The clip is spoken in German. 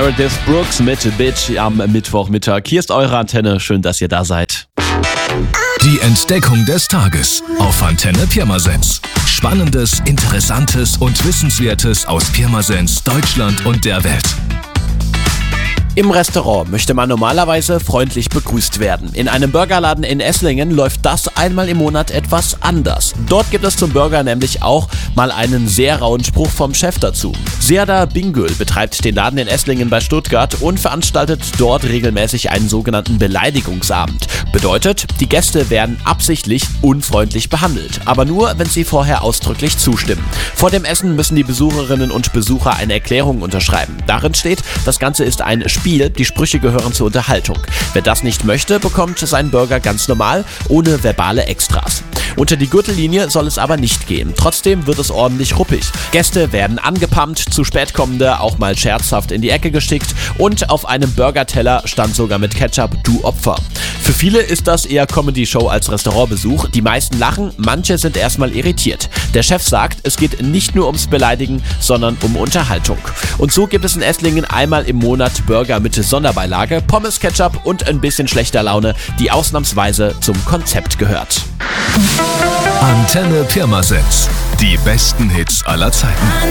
Meredith Brooks mit Bitch am Mittwochmittag. Hier ist eure Antenne. Schön, dass ihr da seid. Die Entdeckung des Tages auf Antenne Pirmasens. Spannendes, Interessantes und Wissenswertes aus Pirmasens, Deutschland und der Welt. Im Restaurant möchte man normalerweise freundlich begrüßt werden. In einem Burgerladen in Esslingen läuft das einmal im Monat etwas anders. Dort gibt es zum Burger nämlich auch mal einen sehr rauen Spruch vom Chef dazu. Serdar Bingöl betreibt den Laden in Esslingen bei Stuttgart und veranstaltet dort regelmäßig einen sogenannten Beleidigungsabend. Bedeutet, die Gäste werden absichtlich unfreundlich behandelt, aber nur, wenn sie vorher ausdrücklich zustimmen. Vor dem Essen müssen die Besucherinnen und Besucher eine Erklärung unterschreiben. Darin steht, das Ganze ist ein Spiel, die Sprüche gehören zur Unterhaltung. Wer das nicht möchte, bekommt seinen Burger ganz normal, ohne verbale Extras. Unter die Gürtellinie soll es aber nicht gehen. Trotzdem wird es ordentlich ruppig. Gäste werden angepumpt, zu spät kommende auch mal scherzhaft in die Ecke geschickt und auf einem Burgerteller stand sogar mit Ketchup "Du Opfer". Für viele ist das eher Comedy-Show als Restaurantbesuch. Die meisten lachen, manche sind erstmal irritiert. Der Chef sagt, es geht nicht nur ums Beleidigen, sondern um Unterhaltung. Und so gibt es in Esslingen einmal im Monat Burger mit Sonderbeilage, Pommes, Ketchup und ein bisschen schlechter Laune, die ausnahmsweise zum Konzept gehört. Antenne Pirmasens. Die besten Hits aller Zeiten.